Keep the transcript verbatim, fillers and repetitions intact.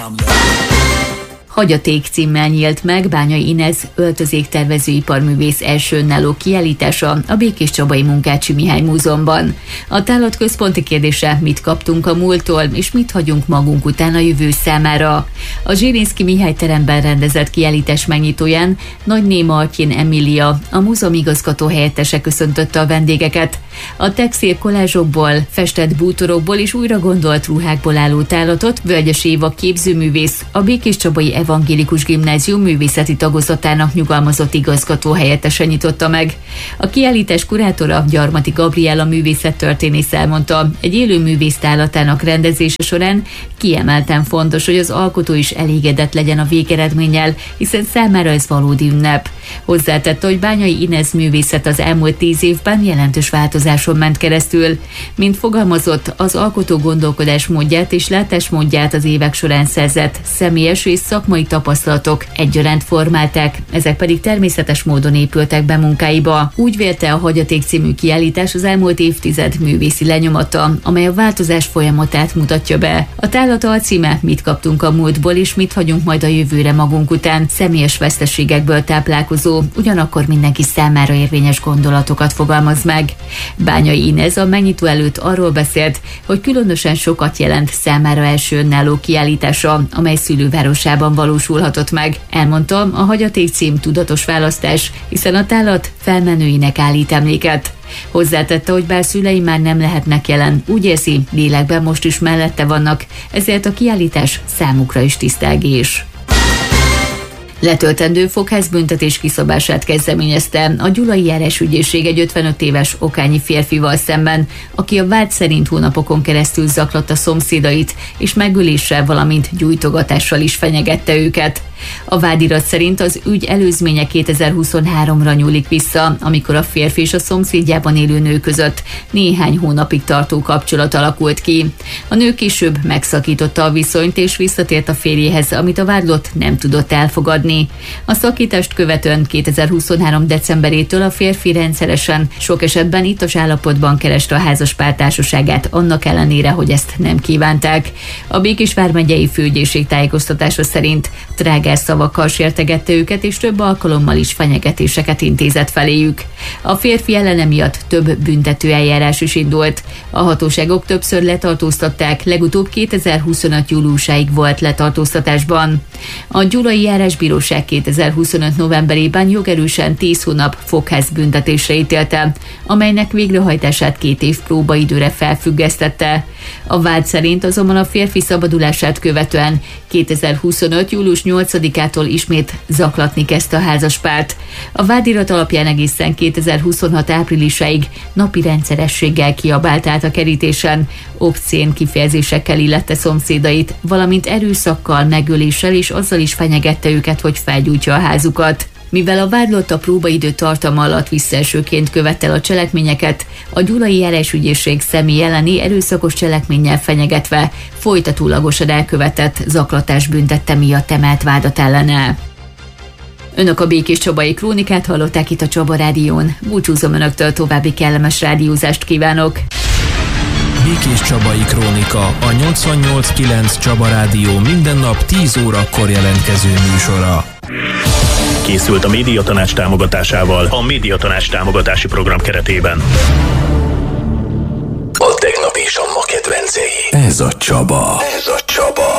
Hagyaték címmel nyílt meg Bányai Inez öltözéktervezőiparművész első önálló kiállítása a Békéscsabai Munkácsy Mihály Múzeumban. A tárlat központi kérdése, mit kaptunk a múlttól, és mit hagyunk magunk után a jövő számára. A Zsirinszky Mihály teremben rendezett kiállítás megnyitóján Nagyné Martyin Emília, a múzeum igazgató helyettese köszöntötte a vendégeket. A textil kolázsokból, festett bútorokból és újra gondolt ruhákból álló tárlatot Völgyes Éva képzőművész, a Békéscsabai Evangélikus Gimnázium művészeti tagozatának nyugalmazott igazgató helyettese nyitotta meg. A kiállítás kurátora, Gyarmati Gabriella művészettörténész elmondta, egy élő művész tárlatának rendezése során kiemelten fontos, hogy az alkotó is elégedett legyen a végeredménnyel, hiszen számára ez valódi ünnep. Hozzátette, hogy Bányai Inez művészet az elmúlt tíz évben jelentős változáson ment keresztül. Mint fogalmazott, az alkotó gondolkodásmódját és látásmódját az évek során szerzett személyes és szakmai tapasztalatok egyaránt formálták, ezek pedig természetes módon épültek be munkáiba. Úgy vélte, a Hagyaték című kiállítás az elmúlt évtized művészi lenyomata, amely a változás folyamatát mutatja be. A tárlat alcíme, mit kaptunk a múltból és mit hagyunk majd a jövőre magunk után, személyes veszteségekből táplálkozó, ugyanakkor mindenki számára érvényes gondolatokat fogalmaz meg. Bányai Inez a megnyitó előtt arról beszélt, hogy különösen sokat jelent számára első önálló kiállítása, amely szülővárosában valósulhatott meg. Elmondta, a Hagyaték cím tudatos választás, hiszen a tárlat felmenőinek állít emléket. Hozzátette, hogy bár szülei már nem lehetnek jelen, úgy érzi, lélekben most is mellette vannak, ezért a kiállítás számukra is tisztelgés. Letöltendő fogházbüntetés kiszabását kezdeményezte a Gyulai Járásügyészség egy ötvenöt éves okányi férfival szemben, aki a vád szerint hónapokon keresztül zaklatta szomszédait, és megöléssel, valamint gyújtogatással is fenyegette őket. A vádirat szerint az ügy előzménye kétezer-huszonháromra nyúlik vissza, amikor a férfi és a szomszédjában élő nő között néhány hónapig tartó kapcsolat alakult ki. A nő később megszakította a viszonyt és visszatért a férjéhez, amit a vádlott nem tudott elfogadni. A szakítást követően kétezer-huszonhárom decemberétől a férfi rendszeresen, sok esetben ittas állapotban kereste a házaspár társaságát, annak ellenére, hogy ezt nem kívánták. A Békés vármegyei főügyészség tájékoztatása szerint trágár szavakkal sértegette őket, és több alkalommal is fenyegetéseket intézett feléjük. A férfi ellene miatt több büntető eljárás is indult. A hatóságok többször letartóztatták, legutóbb kétezer-huszonöt júliusáig volt letartóztatásban. A Gyulai Járásbíróság kétezer-huszonöt novemberében jogerősen tíz hónap fogházbüntetésre ítélte, amelynek végrehajtását két év próbaidőre felfüggesztette. A vád szerint azonban a férfi szabadulását követően kétezer-huszonöt július nyolcadikától ismét zaklatni kezdte a házaspárt. A vádirat alapján egészen kétezer-huszonhat áprilisáig napi rendszerességgel kiabált át a kerítésen, obszén kifejezésekkel illette szomszédait, valamint erőszakkal, megöléssel és azzal is fenyegette őket, hogy felgyújtja a házukat. Mivel a vádlott a próbaidő tartama alatt visszaesőként követte el a cselekményeket, a Gyulai Járásügyészség személy elleni erőszakos cselekménnyel fenyegetve folytatólagosan elkövetett zaklatás büntette miatt emelt vádat ellene. Önök a Békéscsabai Krónikát hallották itt a Csaba Rádión. Búcsúzom önöktől, további kellemes rádiózást kívánok! Békéscsabai Krónika, a nyolcvannyolc kilenc Csaba Rádió minden nap tíz órakor jelentkező műsora. Készült a Médiatanács támogatásával a Médiatanács támogatási program keretében. A tegnap és a ma kedvencei. Ez a Csaba. Ez a Csaba.